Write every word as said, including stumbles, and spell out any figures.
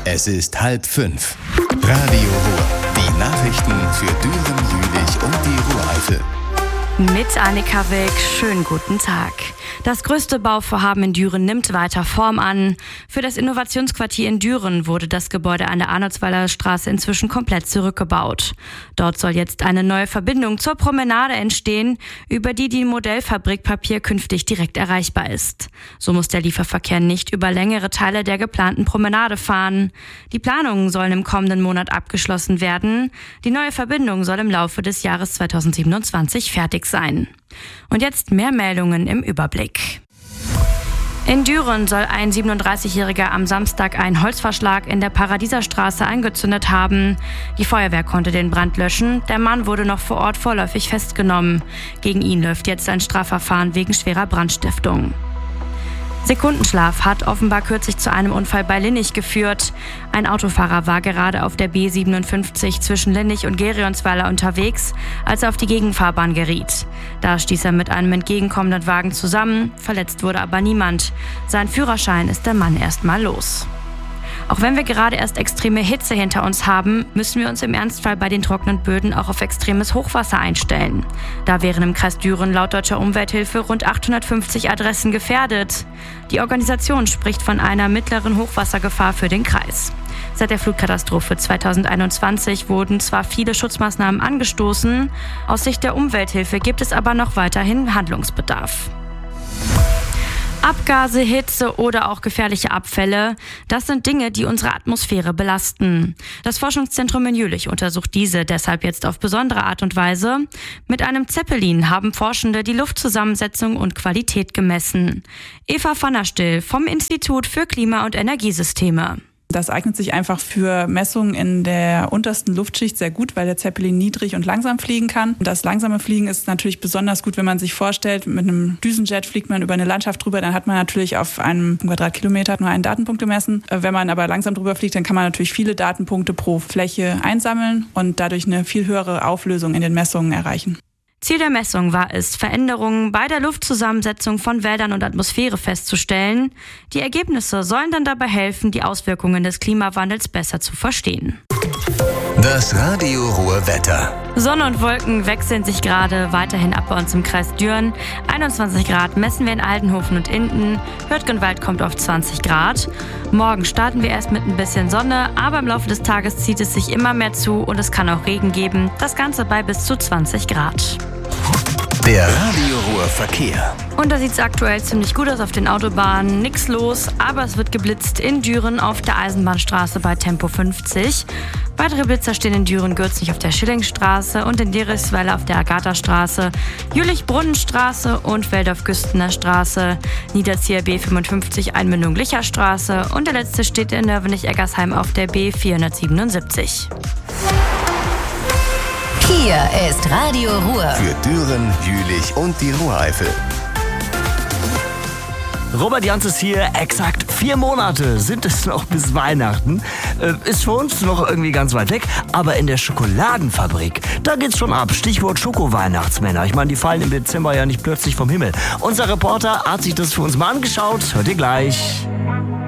Es ist halb fünf. Radio Ruhr. Die Nachrichten für Düren, Jülich und die Ruhr-Eifel. Mit Annika Wilk, schönen guten Tag. Das größte Bauvorhaben in Düren nimmt weiter Form an. Für das Innovationsquartier in Düren wurde das Gebäude an der Arnoldsweiler Straße inzwischen komplett zurückgebaut. Dort soll jetzt eine neue Verbindung zur Promenade entstehen, über die die Modellfabrik Papier künftig direkt erreichbar ist. So muss der Lieferverkehr nicht über längere Teile der geplanten Promenade fahren. Die Planungen sollen im kommenden Monat abgeschlossen werden. Die neue Verbindung soll im Laufe des Jahres zweitausendsiebenundzwanzig fertig sein. Und jetzt mehr Meldungen im Überblick. In Düren soll ein siebenunddreißigjähriger am Samstag einen Holzverschlag in der Paradieserstraße angezündet haben. Die Feuerwehr konnte den Brand löschen. Der Mann wurde noch vor Ort vorläufig festgenommen. Gegen ihn läuft jetzt ein Strafverfahren wegen schwerer Brandstiftung. Sekundenschlaf hat offenbar kürzlich zu einem Unfall bei Linnich geführt. Ein Autofahrer war gerade auf der B siebenundfünfzig zwischen Linnich und Gerionsweiler unterwegs, als er auf die Gegenfahrbahn geriet. Da stieß er mit einem entgegenkommenden Wagen zusammen, verletzt wurde aber niemand. Sein Führerschein ist der Mann erstmal los. Auch wenn wir gerade erst extreme Hitze hinter uns haben, müssen wir uns im Ernstfall bei den trockenen Böden auch auf extremes Hochwasser einstellen. Da wären im Kreis Düren laut Deutscher Umwelthilfe rund achthundertfünfzig Adressen gefährdet. Die Organisation spricht von einer mittleren Hochwassergefahr für den Kreis. Seit der Flutkatastrophe zweitausendeinundzwanzig wurden zwar viele Schutzmaßnahmen angestoßen, aus Sicht der Umwelthilfe gibt es aber noch weiterhin Handlungsbedarf. Abgase, Hitze oder auch gefährliche Abfälle, das sind Dinge, die unsere Atmosphäre belasten. Das Forschungszentrum in Jülich untersucht diese deshalb jetzt auf besondere Art und Weise. Mit einem Zeppelin haben Forschende die Luftzusammensetzung und Qualität gemessen. Eva van der Still vom Institut für Klima- und Energiesysteme. Das eignet sich einfach für Messungen in der untersten Luftschicht sehr gut, weil der Zeppelin niedrig und langsam fliegen kann. Das langsame Fliegen ist natürlich besonders gut, wenn man sich vorstellt, mit einem Düsenjet fliegt man über eine Landschaft drüber, dann hat man natürlich auf einem Quadratkilometer nur einen Datenpunkt gemessen. Wenn man aber langsam drüber fliegt, dann kann man natürlich viele Datenpunkte pro Fläche einsammeln und dadurch eine viel höhere Auflösung in den Messungen erreichen. Ziel der Messung war es, Veränderungen bei der Luftzusammensetzung von Wäldern und Atmosphäre festzustellen. Die Ergebnisse sollen dann dabei helfen, die Auswirkungen des Klimawandels besser zu verstehen. Das Radio Ruhr Wetter. Sonne und Wolken wechseln sich gerade weiterhin ab bei uns im Kreis Düren. einundzwanzig Grad messen wir in Aldenhofen und Inden. Hürtgenwald kommt auf zwanzig Grad. Morgen starten wir erst mit ein bisschen Sonne, aber im Laufe des Tages zieht es sich immer mehr zu und es kann auch Regen geben. Das Ganze bei bis zu zwanzig Grad. Der Radio Ruhr Verkehr. Und da sieht es aktuell ziemlich gut aus auf den Autobahnen. Nix los, aber es wird geblitzt in Düren auf der Eisenbahnstraße bei Tempo fünfzig. Weitere Blitzer stehen in Düren-Gürzig auf der Schillingstraße und in Derichsweiler auf der Agatha-Straße, Jülich-Brunnenstraße und Welldorf-Güstener Straße, Niederzieher B fünfundfünfzig Einmündung Licherstraße und der letzte steht in Nörvenich-Eggersheim auf der B vierhundertsiebenundsiebzig. Hier ist Radio Ruhr. Für Düren, Jülich und die Ruhr-Eifel. Robert Jans ist hier. Exakt vier Monate sind es noch bis Weihnachten. Äh, ist für uns noch irgendwie ganz weit weg. Aber in der Schokoladenfabrik, da geht's schon ab. Stichwort Schoko-Weihnachtsmänner. Ich meine, die fallen im Dezember ja nicht plötzlich vom Himmel. Unser Reporter hat sich das für uns mal angeschaut. Hört ihr gleich.